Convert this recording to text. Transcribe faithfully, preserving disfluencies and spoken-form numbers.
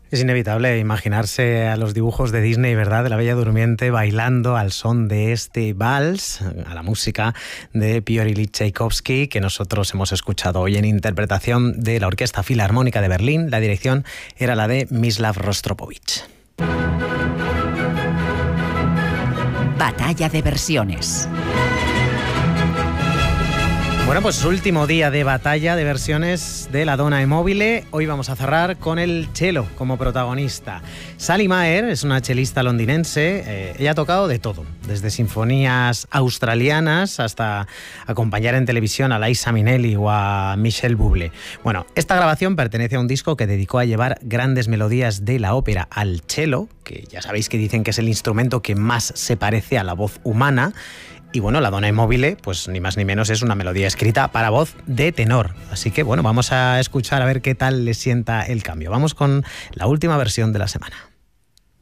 Es inevitable imaginarse a los dibujos de Disney, ¿verdad?, de la Bella Durmiente bailando al son de este vals, a la música de Piotr Ilich Tchaikovsky, que nosotros hemos escuchado hoy en interpretación de la Orquesta Filarmónica de Berlín. La dirección era la de Mislav Rostropovich. Batalla de versiones. Bueno, pues último día de batalla de versiones de la Donna e Mobile. Hoy vamos a cerrar con el cello como protagonista. Sally Maher es una chelista londinense. Eh, ella ha tocado de todo, desde sinfonías australianas hasta acompañar en televisión a Liza Minnelli o a Michel Bublé. Bueno, esta grabación pertenece a un disco que dedicó a llevar grandes melodías de la ópera al cello, que ya sabéis que dicen que es el instrumento que más se parece a la voz humana. Y bueno, la Donna e Mobile, pues ni más ni menos es una melodía escrita para voz de tenor. Así que bueno, vamos a escuchar a ver qué tal le sienta el cambio. Vamos con la última versión de la semana.